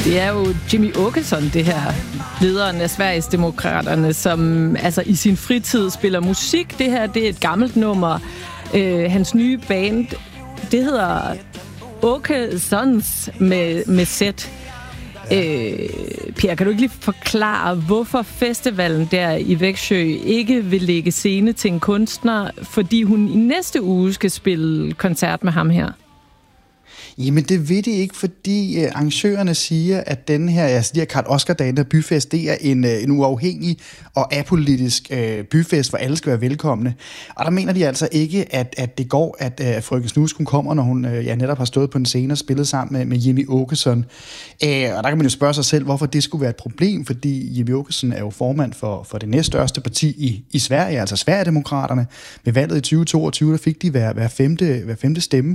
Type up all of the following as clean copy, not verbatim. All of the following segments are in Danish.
Det er jo Jimmie Åkesson, det her, lederen af Sverigesdemokraterne, som altså i sin fritid spiller musik. Det her, det er et gammelt nummer. Hans nye band, det hedder Åkessons med Z. Pierre, kan du ikke lige forklare, hvorfor festivalen der i Växjö ikke vil lægge scene til en kunstner, fordi hun i næste uge skal spille koncert med ham her? Jamen det ved de ikke, fordi arrangørerne siger, at den her, altså de her Karl Oskar-dagen, der byfest, det er en uafhængig og apolitisk byfest, hvor alle skal være velkomne. Og der mener de altså ikke, at det går, at Frøken Snusk, hun kommer, når hun netop har stået på en scene og spillet sammen med Jimmie Åkesson. Og der kan man jo spørge sig selv, hvorfor det skulle være et problem, fordi Jimmie Åkesson er jo formand for det næststørste parti i Sverige, altså Sverigedemokraterne. Ved valget i 2022, der fik de hver femte stemme.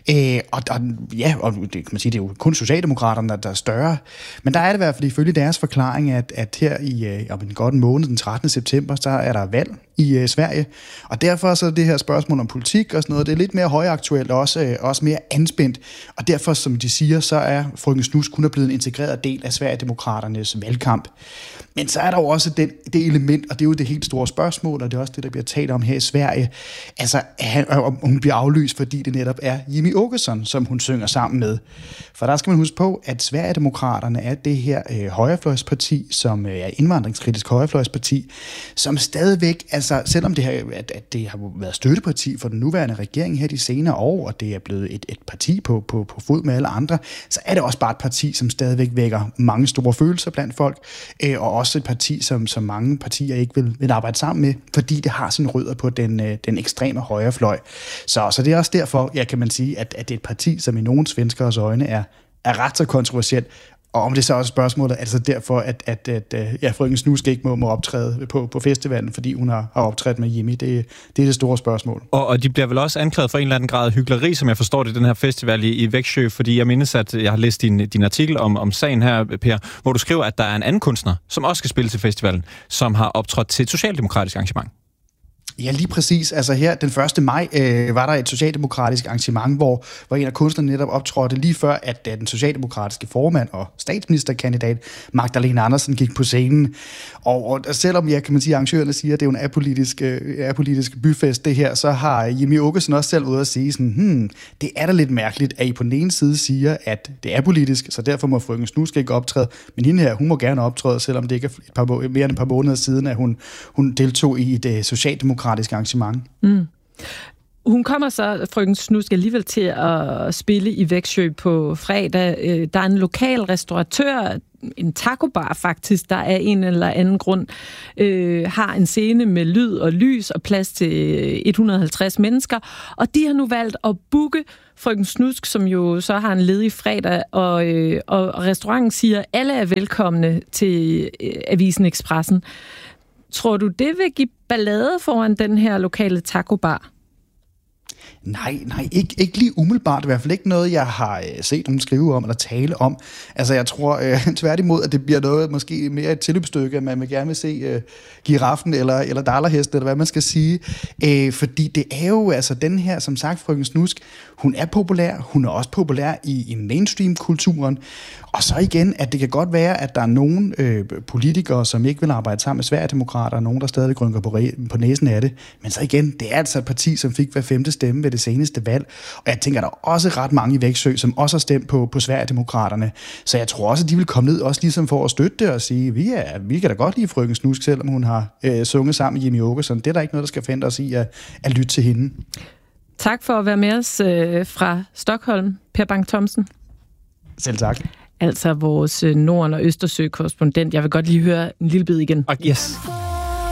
Og det kan man sige, det er jo kun Socialdemokraterne, der er større. Men der er det i hvert fald ifølge deres forklaring, at her om en godt måned, den 13. september, så er der valg i Sverige. Og derfor så er det her spørgsmål om politik og sådan noget, det er lidt mere højaktuelt og også mere anspændt. Og derfor, som de siger, så er Frøken Snusk kun blevet en integreret del af Sverigedemokraternes valgkamp. Men så er der jo også det element, og det er jo det helt store spørgsmål, og det er også det, der bliver talt om her i Sverige. Altså, hun bliver aflyst, fordi det netop er Jimmie Åkesson, som hun synger sammen med. For der skal man huske på, at Sverigedemokraterne er det her højrefløjsparti, som er indvandringskritisk højrefløjsparti, som stadigvæk, altså selvom det har været støtteparti for den nuværende regering her de senere år, og det er blevet et parti på fod med alle andre, så er det også bare et parti, som stadigvæk vækker mange store følelser blandt folk, og også et parti, som mange partier ikke vil arbejde sammen med, fordi det har sine rødder på den ekstreme højrefløj. Så det er også derfor, kan man sige, at det er et parti, som i nogle svenskers øjne er ret så kontroversielt. Og om det så også spørgsmålet, altså derfor, at Frøken Snusk ikke må optræde på festivalen, fordi hun har optrådt med Jimmie, det er det store spørgsmål. Og de bliver vel også anklaget for en eller anden grad hykleri, som jeg forstår det, den her festival i Växjö, fordi jeg mindes, at jeg har læst din artikel om sagen her, Per, hvor du skriver, at der er en anden kunstner, som også skal spille til festivalen, som har optrådt til et socialdemokratisk arrangement. Ja, lige præcis. Altså her den 1. maj var der et socialdemokratisk arrangement, hvor en af kunstnerne netop optrådte lige før, at den socialdemokratiske formand og statsministerkandidat Magdalena Andersson gik på scenen. Og selvom kan man sige, arrangørerne siger, at det er en apolitisk byfest det her, så har Jimmie Åkesson også selv ude at sige sådan, det er da lidt mærkeligt, at I på den ene side siger, at det er politisk, så derfor må Frøken Snusk ikke optræde, men hende her, hun må gerne optræde, selvom det ikke er mere end et par måneder siden, at hun deltog i et socialdemokratisk arrangement. Hun kommer så, Frøken Snusk, alligevel til at spille i Växjö på fredag. Der er en lokal restauratør, en tacobar faktisk, der af en eller anden grund har en scene med lyd og lys og plads til 150 mennesker. Og de har nu valgt at booke Frøken Snusk, som jo så har en ledig fredag, og restauranten siger, at alle er velkomne til Avisen Expressen. Tror du, det vil give ballade foran den her lokale tacobar? Nej, ikke lige umiddelbart. I hvert fald ikke noget, jeg har set nogen skrive om eller tale om. Altså, jeg tror tværtimod, at det bliver noget, måske mere et tilløbsstykke, at man gerne vil se giraffen eller dallerhesten, eller hvad man skal sige. Fordi det er jo, altså den her, som sagt, Frøken Snusk, hun er populær. Hun er også populær i mainstream-kulturen. Og så igen, at det kan godt være, at der er nogle politikere, som ikke vil arbejde sammen med Sverigedemokrater, og nogen, der stadig rynker på næsen af det. Men så igen, det er altså et parti, som fik hver 5. stemme ved det seneste valg. Og jeg tænker, der er også ret mange i Växjö, som også har stemt på Sverigedemokraterne. Så jeg tror også, at de vil komme ned også ligesom for at støtte det og sige, vi kan da godt lide Frøken Snusk, selvom hun har sunget sammen med Jimmie Åkesson. Det er der ikke noget, der skal forhindre os i at lytte til hende. Tak for at være med os fra Stockholm, Per Bang-Thomsen. Selv tak. Altså vores Norden- og Østersø-korrespondent. Jeg vil godt lige høre en lille bid igen. Yes.